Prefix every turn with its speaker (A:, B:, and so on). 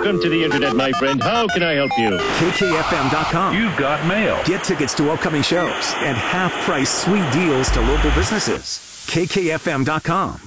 A: Welcome to the internet, my friend. How can I help you?
B: KKFM.com.
C: You've got mail.
B: Get tickets to upcoming shows and half-price sweet deals to local businesses. KKFM.com.